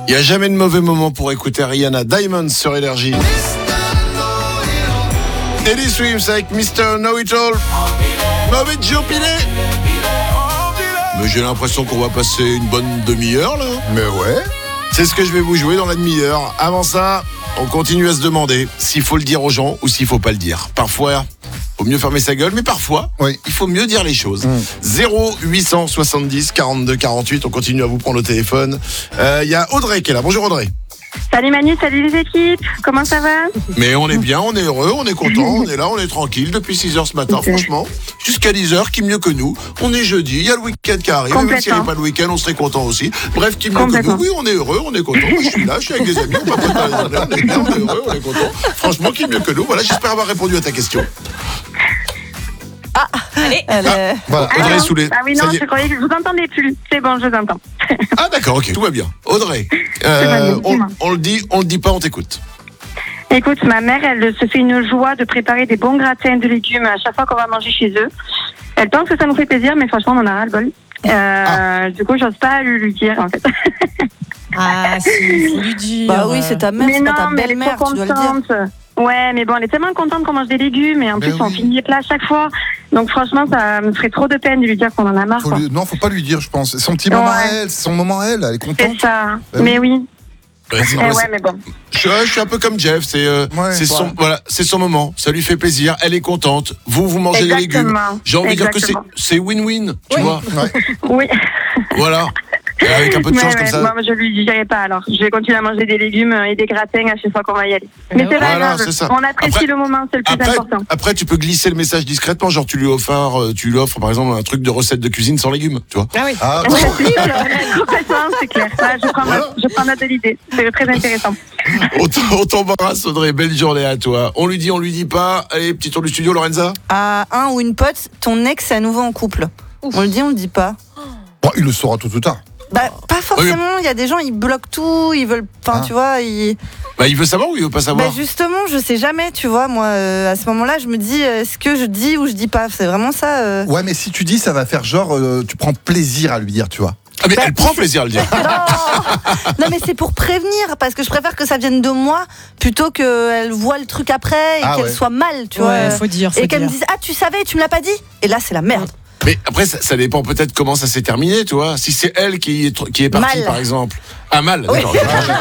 Il n'y a jamais de mauvais moment pour écouter Rihanna. Diamonds sur Énergie. Eddie Swims avec Mr. Know-It-All. Mauvais Joe Pilet. Mais j'ai l'impression qu'on va passer une bonne demi-heure là. Mais ouais. C'est ce que je vais vous jouer dans la demi-heure. Avant ça, on continue à se demander s'il faut le dire aux gens ou s'il faut pas le dire. Parfois, faut mieux fermer sa gueule, mais parfois, il faut mieux dire les choses. 0870 42 48, on continue à vous prendre au téléphone. Il y a Audrey qui est là. Bonjour Audrey. Salut Manu, salut les équipes, comment ça va? Mais on est bien, on est heureux, on est content, on est là, on est tranquille depuis 6h ce matin, franchement. Jusqu'à 10h, qui mieux que nous? On est jeudi, il y a le week-end qui arrive, même s'il n'y avait pas le week-end, on serait content aussi. Bref, qui mieux que nous? Oui, on est heureux, on est content. Moi, je suis là, je suis avec des amis, on va pas dans les années, on est bien, on est heureux, on est content. Franchement, qui mieux que nous? Voilà, j'espère avoir répondu à ta question. Allez. Voilà, Audrey Soulet. Ah oui, non, je croyais que je vous entendais plus. C'est bon, je vous entends. Ah d'accord, ok, tout va bien. Audrey, on le dit pas, on t'écoute. Écoute, ma mère, elle se fait une joie de préparer des bons gratins de légumes à chaque fois qu'on va manger chez eux. Elle pense que ça nous fait plaisir, mais franchement, on en a ras le bol. Du coup, j'ose pas lui dire, en fait. Ah, si, faut lui dire. Bah oui, c'est ta mère, Mais c'est non, pas ta mais elle est belle-mère, trop tu dois le dire. contente. Ouais, mais bon, elle est tellement contente qu'on mange des légumes et en plus, on finit les plats à chaque fois. Donc franchement, ça me ferait trop de peine de lui dire qu'on en a marre. Non, faut pas lui dire, je pense. C'est son petit moment à elle, c'est son moment à elle, elle est contente. C'est ça, mais oui. Mais bon. Je suis un peu comme Jeff, c'est son moment, ça lui fait plaisir, elle est contente, vous mangez des légumes. J'ai envie de dire que c'est win-win, tu vois. Oui. Voilà. Et avec un peu de chance comme ça. Moi, je lui dirai pas alors. Je vais continuer à manger des légumes et des gratins à chaque fois qu'on va y aller. Mais c'est pas grave, on apprécie le moment, c'est le plus important. Après, tu peux glisser le message discrètement, genre tu lui offres par exemple un truc de recette de cuisine sans légumes, tu vois. Ah oui. Complètement, c'est clair. Là, je prends note de l'idée. C'est très intéressant. On t'embrasse Audrey, belle journée à toi. On lui dit pas. Allez, petit tour du studio, Lorenza. À un ou une pote, ton ex est à nouveau en couple. Ouf. On le dit, on le dit pas. Bon, il le saura tôt ou tard. Bah, pas forcément, il y a des gens, ils bloquent tout, ils veulent, tu vois, il veut savoir ou il veut pas savoir? Bah justement, je sais jamais, tu vois, moi, à ce moment-là, je me dis, est-ce que je dis ou je dis pas? C'est vraiment ça. Ouais, mais si tu dis, ça va faire genre, tu prends plaisir à lui dire, tu vois. Ah mais elle prend plaisir à le dire. Non mais c'est pour prévenir, parce que je préfère que ça vienne de moi plutôt qu'elle voit le truc après et qu'elle soit mal, tu vois. Faut dire. Et qu'elle me dise, ah tu savais, tu me l'as pas dit? Et là c'est la merde. Mais après, ça dépend peut-être comment ça s'est terminé, tu vois. Si c'est elle qui est partie, mal. Par exemple. Ah, mal, d'accord.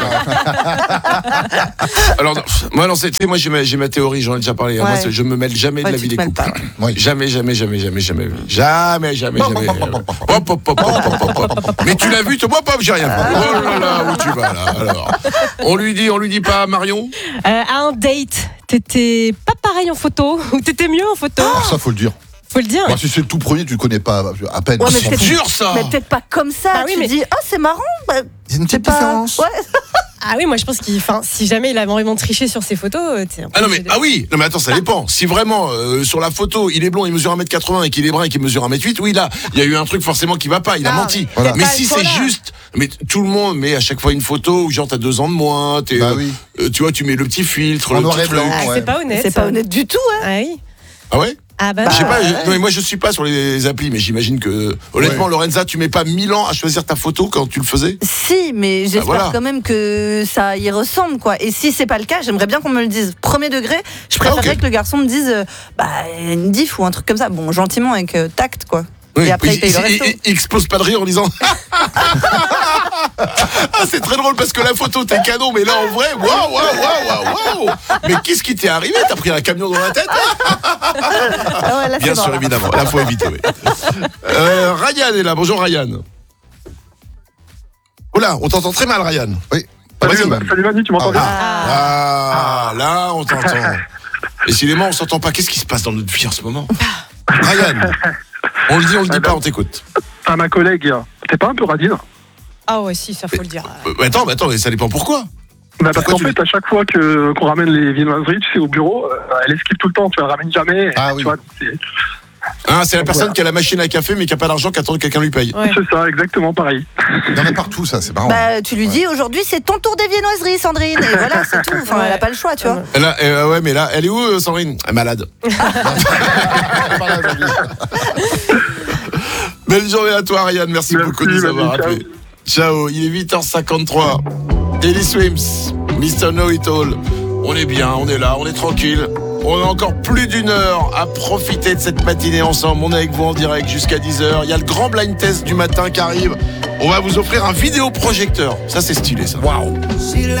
Alors, moi, non, tu sais, moi, j'ai ma théorie, j'en ai déjà parlé. Ouais. Moi, je me mêle jamais de la vie des couples. Jamais. Mais tu l'as vu, toi, moi, pas, j'ai rien fait. Oh là là, où tu vas, là, alors. On lui dit pas, Marion? À un date, t'étais pas pareil en photo, ou t'étais mieux en photo? Ça, faut le dire. Faut le dire. Bah, si c'est le tout premier, tu le connais pas à peine. Ouais, c'est dur ça. Mais peut-être pas comme ça. Tu dis, c'est marrant. Il y a une petite différence. Ouais. Ah oui, moi je pense si jamais il a vraiment triché sur ses photos, non mais attends, ça dépend. Si vraiment sur la photo, il est blond, il mesure 1m80 et qu'il est brun et qu'il mesure 1m8, oui là, il y a eu un truc forcément qui va pas, il a menti. Voilà. Mais si c'est juste, mais tout le monde met à chaque fois une photo où genre t'as 2 ans de moins, tu vois, tu mets le petit filtre, le petit blanc. C'est pas honnête. C'est pas honnête du tout, hein. Ah oui. Ah ouais? Ah bah, je sais pas, non mais moi je suis pas sur les applis, mais j'imagine que honnêtement Lorenza, tu mets pas 1000 ans à choisir ta photo quand tu le faisais? Si, mais j'espère quand même que ça y ressemble quoi. Et si c'est pas le cas, j'aimerais bien qu'on me le dise. Premier degré, je préférerais que le garçon me dise une diff ou un truc comme ça. Bon, gentiment avec tact quoi. Oui, et après il paye le resto. Il explose pas de rire en disant ah, c'est très drôle parce que la photo t'es canon, mais là en vrai, waouh. Mais qu'est-ce qui t'est arrivé? T'as pris un camion dans la tête? Là, bien sûr, évidemment. Là, faut éviter. Oui. Ryan est là. Bonjour, Ryan. Oula, on t'entend très mal, Ryan. Oui. Salut Manu, tu m'entends bien? Là, on t'entend. Décidément, on s'entend pas. Qu'est-ce qui se passe dans notre vie en ce moment? Ryan, on le dit pas, on t'écoute. À ma collègue, t'es pas un peu radine? Ah ouais, si, ça faut le dire. Attends, mais ça dépend pourquoi. Parce qu'en fait, à chaque fois qu'on ramène les viennoiseries, tu sais, au bureau, elle esquive tout le temps, tu la ramènes jamais. Tu vois, c'est la personne qui a la machine à café mais qui a pas d'argent, qui attend que quelqu'un lui paye. Ouais. C'est ça, exactement pareil. Il y en a partout, ça, c'est marrant. Tu lui dis aujourd'hui c'est ton tour des viennoiseries, Sandrine, et voilà, c'est tout. Enfin, elle a pas le choix, tu vois. Mais là, elle est où, Sandrine? Elle est malade. Belle journée à toi, Ariane. Merci beaucoup de nous avoir appelés. Ciao, il est 8h53. Teddy Swims, Mr. Know It All. On est bien, on est là, on est tranquille. On a encore plus d'une heure à profiter de cette matinée ensemble. On est avec vous en direct jusqu'à 10h. Il y a le grand blind test du matin qui arrive. On va vous offrir un vidéoprojecteur. Ça, c'est stylé, ça. Waouh.